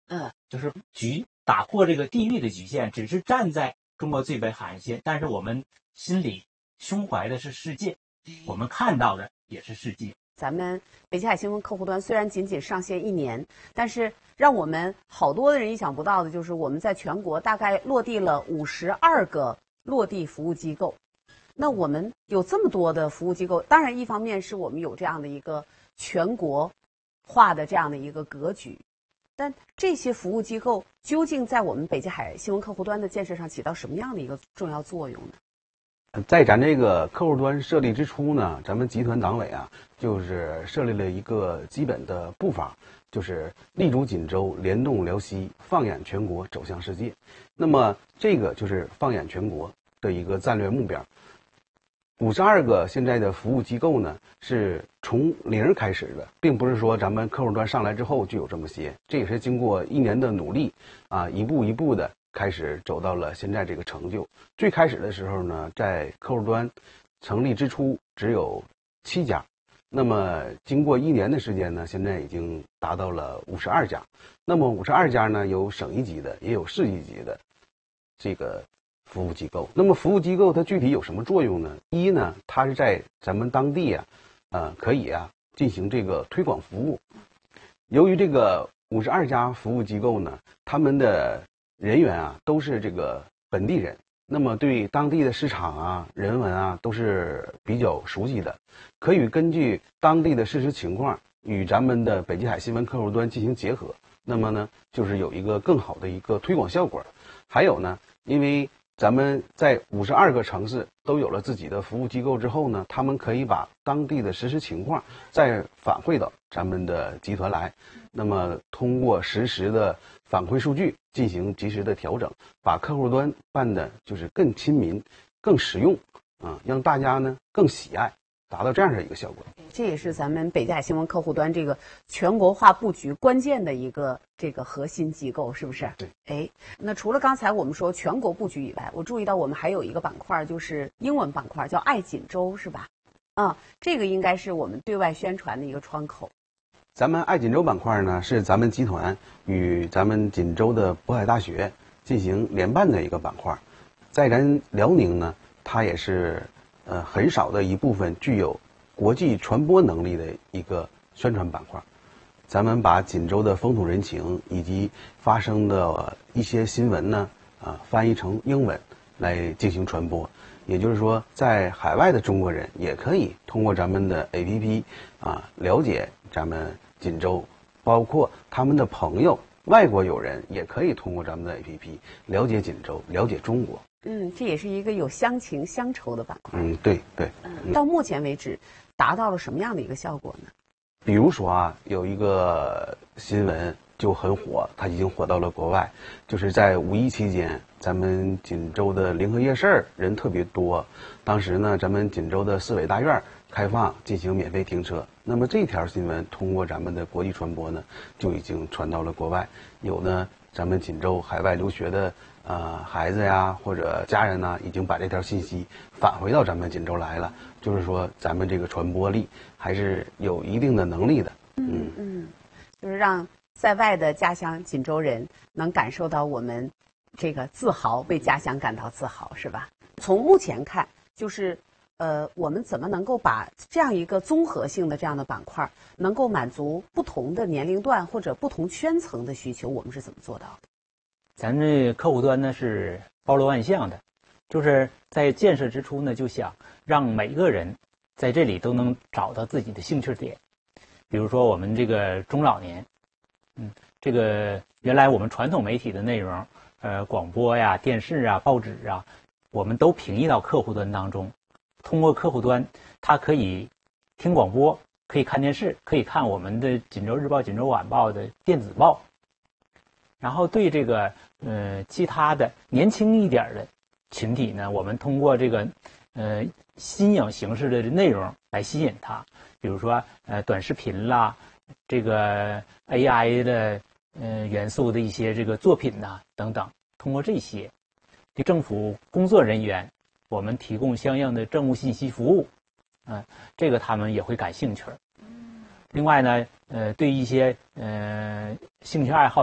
就是打破这个地域的局限，只是站在中国最北海岸线，但是我们心里胸怀的是世界，我们看到的也是世界。 咱们北极海新闻客户端虽然仅仅上线1年，但是让我们好多的人意想不到的就是，我们在全国大概落地了52个落地服务机构。那我们有这么多的服务机构，当然一方面是我们有这样的一个全国化的这样的一个格局，但这些服务机构究竟在我们北极海新闻客户端的建设上起到什么样的一个重要作用呢？ 在咱这个客户端设立之初呢，咱们集团党委啊，就是设立了一个基本的步伐，就是立足锦州，联动辽西，放眼全国，走向世界。那么这个就是放眼全国的一个战略目标。52个现在的服务机构呢，是从零开始的，并不是说咱们客户端上来之后就有这么些，这也是经过1年的努力啊，一步一步的开始走到了现在这个成就。最开始的时候呢，在客户端成立之初只有7家，那么经过1年的时间呢，现在已经达到了52家。那么52家呢，有省一级的，也有市一级的这个服务机构。那么服务机构它具体有什么作用呢？一呢，它是在咱们当地可以进行这个推广服务。由于这个52家服务机构呢，他们的人员都是这个本地人，那么对当地的市场人文都是比较熟悉的，可以根据当地的事实情况与咱们的北极海新闻客户端进行结合，那么呢就是有一个更好的一个推广效果。还有呢，因为咱们在52个城市都有了自己的服务机构之后呢，他们可以把当地的实时情况再反馈到咱们的集团来，那么通过实时的反馈数据进行及时的调整，把客户端办的就是更亲民、更实用让大家呢更喜爱，达到这样的一个效果。 这也是咱们北极海新闻客户端这个全国化布局关键的一个这个核心机构，是不是？ 对。 那除了刚才我们说全国布局以外，我注意到我们还有一个板块，就是英文板块，叫爱锦州，是吧？这个应该是我们对外宣传的一个窗口。 咱们爱锦州板块呢，是咱们集团与咱们锦州的渤海大学进行联办的一个板块。在咱辽宁呢，它也是很少的一部分具有国际传播能力的一个宣传板块。咱们把锦州的风土人情以及发生的一些新闻呢翻译成英文来进行传播，也就是说在海外的中国人也可以通过咱们的 APP 了解咱们锦州，包括他们的朋友外国友人也可以通过咱们的 APP 了解锦州，了解中国。 这也是一个有乡情乡愁的板块。 对。 到目前为止达到了什么样的一个效果呢？ 比如说有一个新闻就很火，它已经火到了国外，就是在5·1期间，咱们锦州的临河夜市人特别多，当时呢咱们锦州的市委大院开放进行免费停车，那么这条新闻通过咱们的国际传播呢，就已经传到了国外。有呢咱们锦州海外留学的孩子或者家人已经把这条信息返回到咱们锦州来了，就是说咱们这个传播力还是有一定的能力的。 就是让在外的家乡锦州人能感受到我们这个自豪，为家乡感到自豪，是吧？从目前看，就是我们怎么能够把这样一个综合性的这样的板块，能够满足不同的年龄段或者不同圈层的需求，我们是怎么做到的？ 咱这客户端呢是包罗万象的，就是在建设之初呢，就想让每个人在这里都能找到自己的兴趣点。比如说我们这个中老年，这个原来我们传统媒体的内容，广播电视报纸我们都平移到客户端当中。通过客户端，它可以听广播，可以看电视，可以看我们的锦州日报、锦州晚报的电子报。然后对这个其他的年轻一点的群体呢，我们通过这个新颖形式的内容来吸引他，比如说短视频啦，这个 AI 的元素的一些这个作品等等，通过这些对政府工作人员，我们提供相应的政务信息服务，这个他们也会感兴趣。另外呢，对一些兴趣爱好